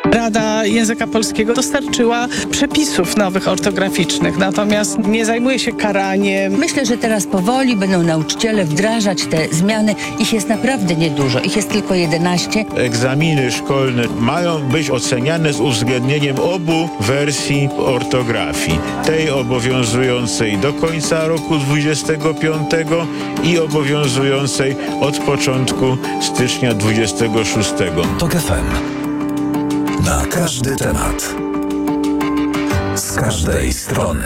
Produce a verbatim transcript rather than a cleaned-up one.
Rada Języka Polskiego dostarczyła przepisów nowych ortograficznych, natomiast nie zajmuje się karaniem. Myślę, że teraz powoli będą nauczyciele wdrażać te zmiany. Ich jest naprawdę niedużo. Ich jest tylko jedenaście. Egzaminy szkolne mają być oceniane z uwzględnieniem obu wersji ortografii. Tej obowiązującej do końca roku dwudziestego piątego i obowiązującej od początku stycznia dwudziestego szóstego. TOK F M. Na każdy temat. Z każdej strony.